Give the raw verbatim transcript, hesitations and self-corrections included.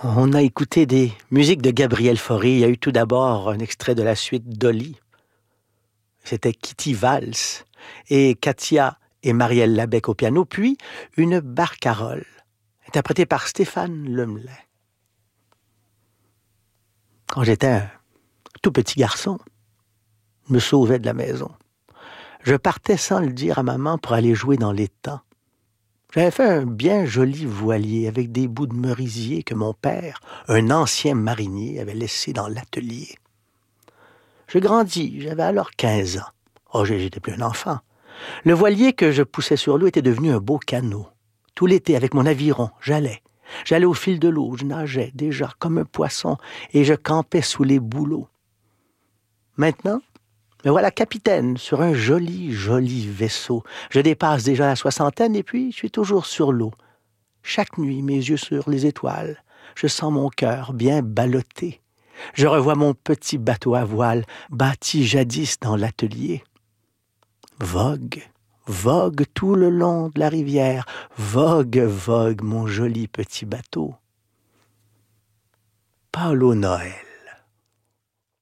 On a écouté des musiques de Gabriel Fauré. Il y a eu tout d'abord un extrait de la suite Dolly. C'était Kitty Valls et Katia et Marielle Labec au piano, puis une barcarolle, interprétée par Stéphane Lemlin. Quand j'étais un tout petit garçon, je me sauvais de la maison. Je partais sans le dire à maman pour aller jouer dans l'étang. J'avais fait un bien joli voilier avec des bouts de merisier que mon père, un ancien marinier, avait laissé dans l'atelier. Je grandis, j'avais alors quinze ans. Oh, j'étais plus un enfant. Le voilier que je poussais sur l'eau était devenu un beau canot. Tout l'été, avec mon aviron, j'allais. J'allais au fil de l'eau, je nageais déjà comme un poisson et je campais sous les bouleaux. Maintenant, me voilà capitaine sur un joli, joli vaisseau. Je dépasse déjà la soixantaine et puis je suis toujours sur l'eau. Chaque nuit, mes yeux sur les étoiles, je sens mon cœur bien ballotté. Je revois mon petit bateau à voile, bâti jadis dans l'atelier. Vogue, vogue tout le long de la rivière, vogue, vogue mon joli petit bateau. Paulo Noël.